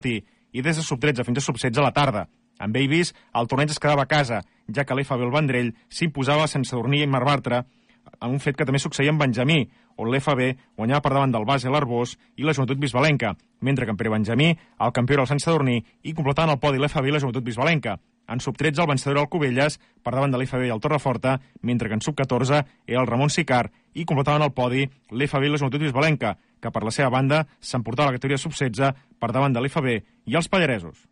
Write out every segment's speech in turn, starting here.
i des de sub-13 fins a sub-16 a la tarda. En Babies, el torneig es quedava a casa, ja que l'FB el Vendrell s'imposava sense dormir i Marbartra, en un fet que també succeïa en Benjamí, on l'FB guanyava per davant del base l'Arbós i la Joventut Bisbalenca, mentre que en Pere Benjamí, el campió era el Sant Sadurní, i completaven el podi l'FB i la Joventut Bisbalenca. En sub-13 el vencedor era el Cubelles, per davant de l'FB i el Torreforta, mentre que en sub-14 era el Ramon Sicar, i completaven el podi l'FB i la Joventut Bisbalenca, que per la seva banda s'emportava la categoria sub-16 per davant de l'FB i els Pallaresos.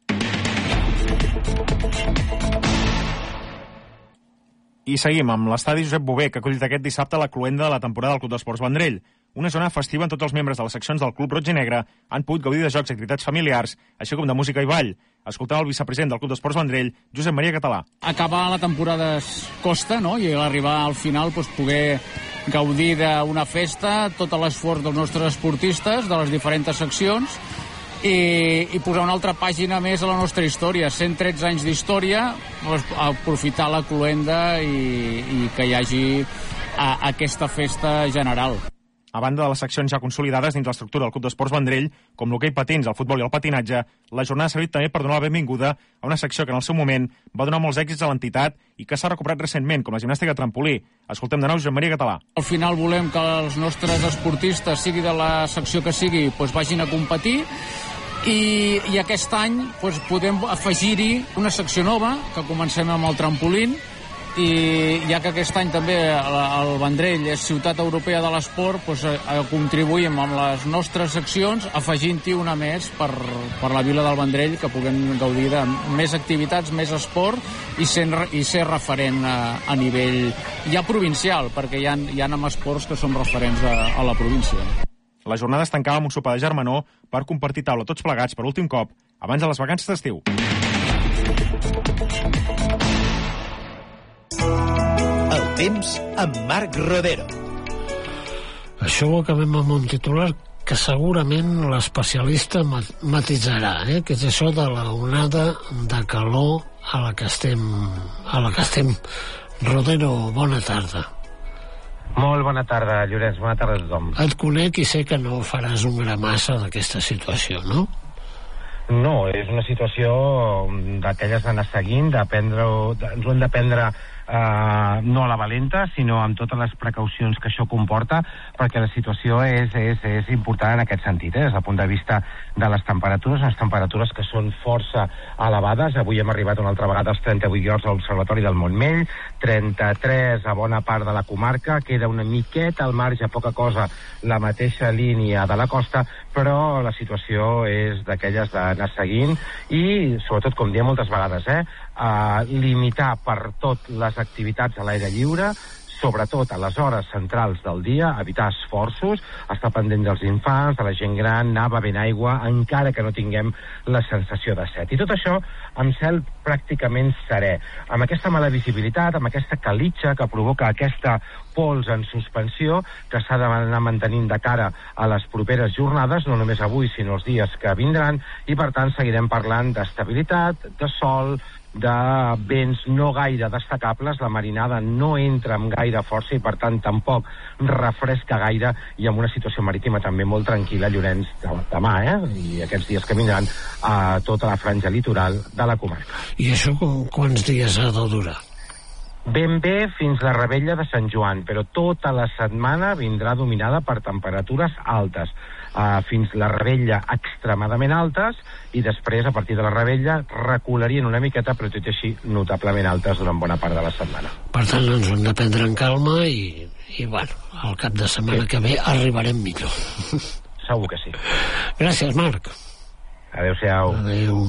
I seguim amb l'estadi Josep Bové, que ha acollit aquest dissabte la cloenda de la temporada del Club d'Esports Vendrell. Una zona festiva on tots els membres de les seccions del Club Roig i Negre han pogut gaudir de jocs i activitats familiars, així com de música i ball. Escoltem el vicepresident del Club d'Esports Vendrell, Josep Maria Català. Acabar la temporada costa, no? I arribar al final poder gaudir d'una festa, tot l'esforç dels nostres esportistes, de les diferents seccions, i posar una altra pàgina més a la nostra història. 113 anys d'història, aprofitar la cloenda i que hi hagi aquesta festa general. A banda de les seccions ja consolidades dins l'estructura del Club d'Esports Vendrell, com l'hoquei patins, el futbol i el patinatge, la jornada ha servit també per donar la benvinguda a una secció que en el seu moment va donar molts èxits a l'entitat i que s'ha recuperat recentment, com la gimnàstica de trampolí. Escoltem de nou Josep Maria Català. Al final volem que els nostres esportistes, sigui de la secció que sigui, vagin a competir, i aquest any podem afegir-hi una secció nova, que comencem amb el trampolín, i ja que aquest any també el Vendrell és ciutat europea de l'esport, contribuïm amb les nostres seccions afegint-hi una més per la vila del Vendrell, que puguem gaudir de més activitats, més esport i ser referent a nivell ja provincial, perquè hi ha amb esports que som referents a la província. La jornada es tancava amb un sopar de germanor per compartir taula tots plegats per últim cop abans de les vacances d'estiu. El temps amb Marc Rodero. Això ho acabem amb un titular que segurament l'especialista matisarà, que és això de la onada de calor a la que estem. Rodero, bona tarda. Molt bona tarda, Llorenç, bona tarda a tothom. Et conec i sé que no faràs un gramassa d'aquesta situació, no? No, és una situació d'aquelles d'anar seguint, ens ho hem de prendre no a la valenta, sinó amb totes les precaucions que això comporta, perquè la situació és important en aquest sentit, des del punt de vista de les temperatures, unes temperatures que són força elevades. Avui hem arribat una altra vegada als 38 graus a l'Observatori del Montmell, 33 a bona part de la comarca, queda una miqueta al marge, poca cosa, la mateixa línia de la costa, però la situació és d'aquelles d'anar seguint i, sobretot, com diem moltes vegades, limitar per tot les activitats a l'aire lliure, sobretot a les hores centrals del dia, evitar esforços, estar pendent dels infants, de la gent gran, anar bevent aigua, encara que no tinguem la sensació de set. I tot això amb cel pràcticament serè, amb aquesta mala visibilitat, amb aquesta calitxa que provoca aquesta pols en suspensió que s'ha d'anar mantenint de cara a les properes jornades, no només avui, sinó els dies que vindran, i per tant seguirem parlant d'estabilitat, de sol, de vents no gaire destacables. La marinada no entra amb gaire força i per tant tampoc refresca gaire, i amb una situació marítima també molt tranquil·la, Llorenç, demà i aquests dies que vindran a tota la franja litoral de la comarca. I això quants dies ha de durar? Ben bé fins la Revetlla de Sant Joan, però tota la setmana vindrà dominada per temperatures altes, fins la Revetlla extremadament altes, i després, a partir de la Revetlla, recularien una miqueta, però tot així notablement altes durant bona part de la setmana. Per tant, ens ho hem de prendre en calma i bueno, al cap de setmana que ve arribarem millor. Segur que sí. Gràcies, Marc. Adéu-siau. Adéu.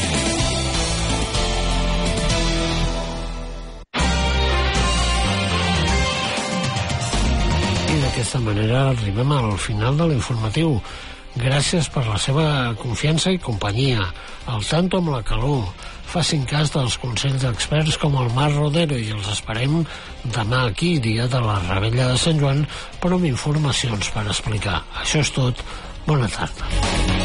D'aquesta manera arribem al final de l'informatiu. Gràcies per la seva confiança i companyia. Al tanto amb la calor. Facin cas dels consells d'experts com el Marc Rodero i els esperem demà aquí, dia de la Revetlla de Sant Joan, però amb informacions per explicar. Això és tot. Bona tarda.